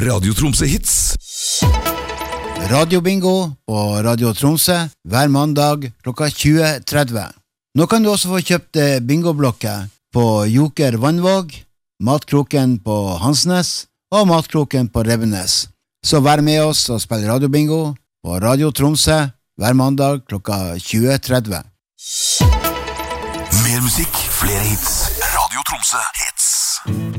Radio Tromsø Hits. Radiobingo på Radio Tromsø hver mandag klokka 20:30. Nå kan du også få kjøpt bingoblokker på Joker Vannvåg, Matkroken på Hansnes og Matkroken på Rebbenes. Så vær med oss og spill radiobingo på Radio Tromsø hver mandag klokka 20:30. Mer musikk, flere hits. Radio Tromsø Hits.